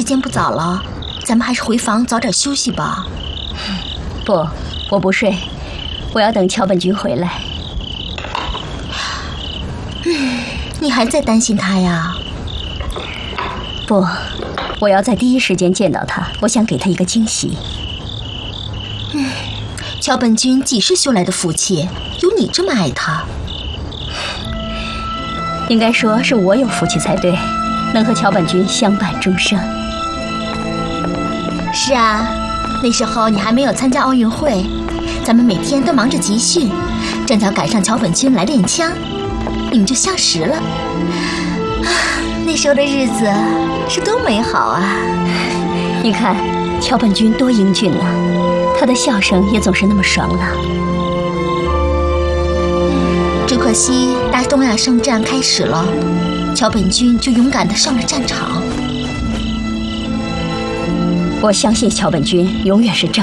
间不早了，咱们还是回房早点休息吧。 不，我不睡，我要等桥本君回来。 你还在担心他呀？ 不，我要在第一时间见到他，我想给他一个惊喜。 桥本君几世修来的福气，有你这么爱他？ 应该说是我有福气才对，能和桥本君相伴终生。 是啊，那时候你还没有参加奥运会，咱们每天都忙着集训，正巧赶上桥本君来练枪，你们就相识了。那时候的日子是多美好啊！ 你看，桥本君多英俊啊，他的笑声也总是那么爽朗。 只可惜大东亚圣战开始了，桥本君就勇敢地上了战场。 我相信桥本君永远是正